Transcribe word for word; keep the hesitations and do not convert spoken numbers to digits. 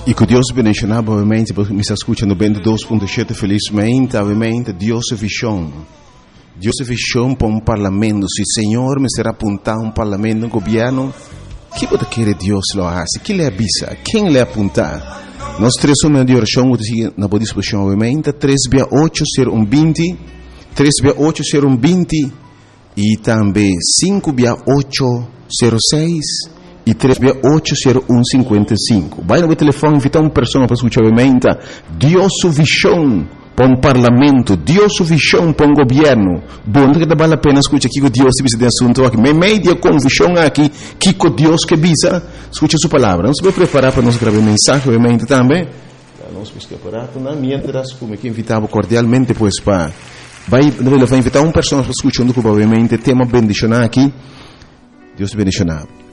E que Deus bendiga, obviamente, porque me está escutando vinte e dois ponto sete, felizmente, obviamente, Deus é visão. Deus é visão para um parlamento. Se o Senhor me será apontar um parlamento, um governo, que pode querer Deus lo hace? Que lhe avisa? Quem lhe apontar? Nós três somos de oração, na boa disposição, obviamente, três via oito zero um vinte, três via oito zero um vinte, e também cinco via oito zero seis, e três via oito zero um cinquenta e cinco. Vai no telefone, invitar uma pessoa para escutar, obviamente, Deus sua visão para um parlamento, Deus sua visão para um governo. Bom, que vale a pena escutar aqui que Deus te visa de assunto aqui. Mas meio com visão aqui, que com Deus que visa, escuta sua palavra. Nós vamos preparar para nós gravar mensagem, obviamente, também. Nós vamos preparar, não, mientras, como que invitava cordialmente, depois para... Vai, vai invitar uma pessoa para escutar, obviamente, tema bendicionar aqui. Deus te bendicionar.